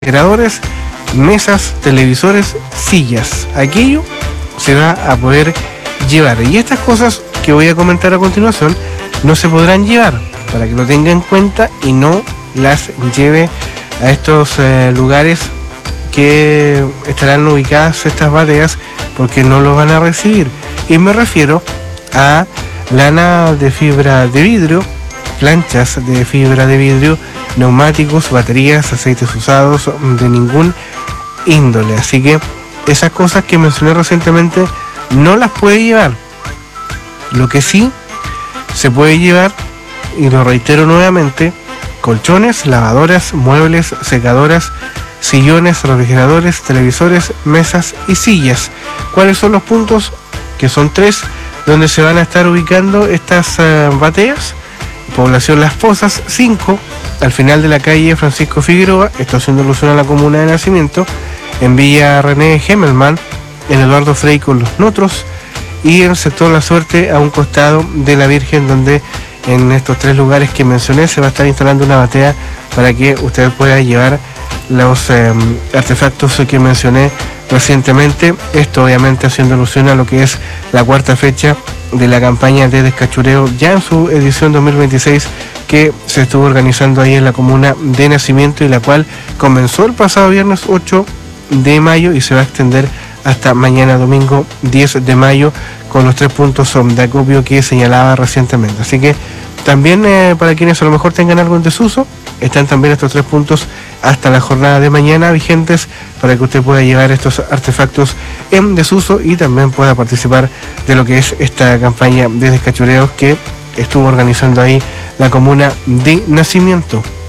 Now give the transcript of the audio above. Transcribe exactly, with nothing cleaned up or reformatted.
refrigeradores, mesas, televisores, sillas. Aquello se va a poder llevar. Y estas cosas que voy a comentar a continuación no se podrán llevar, para que lo tenga en cuenta y no las lleve a estos eh, lugares que estarán ubicadas estas bateas, porque no lo van a recibir. Y me refiero a lana de fibra de vidrio, planchas de fibra de vidrio, neumáticos, baterías, aceites usados de ningún índole. Así que esas cosas que mencioné recientemente no las puede llevar. Lo que sí se puede llevar, y lo reitero nuevamente, colchones, lavadoras, muebles, secadoras, sillones, refrigeradores, televisores, mesas y sillas. ¿Cuáles son los puntos? Que son tres, donde se van a estar ubicando estas uh, bateas. Población Las Pozas, cinco, al final de la calle Francisco Figueroa, esto haciendo alusión a la comuna de Nacimiento, en Villa René Gemelman, en Eduardo Frei con Los Notros, y en el sector La Suerte, a un costado de la Virgen, donde en estos tres lugares que mencioné se va a estar instalando una batea para que usted pueda llevar los eh, artefactos que mencioné recientemente. Esto obviamente haciendo alusión a lo que es la cuarta fecha de la campaña de descachureo, ya en su edición dos mil veintiséis, que se estuvo organizando ahí en la comuna de Nacimiento, y la cual comenzó el pasado viernes ocho de mayo y se va a extender hasta mañana domingo diez de mayo, con los tres puntos de acopio que señalaba recientemente. Así que también eh, para quienes a lo mejor tengan algo en desuso, están también estos tres puntos hasta la jornada de mañana vigentes, para que usted pueda llevar estos artefactos en desuso y también pueda participar de lo que es esta campaña de descachureos que estuvo organizando ahí la comuna de Nacimiento.